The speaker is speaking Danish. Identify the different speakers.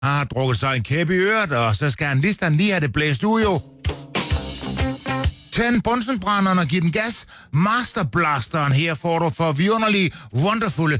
Speaker 1: har drukket sig en kæp i øret, og så skal han lige have det blæst ud, jo. Tænd bunsenbrænderen og giv den gas. Masterblasteren her får du for vidunderlige, wonderfulde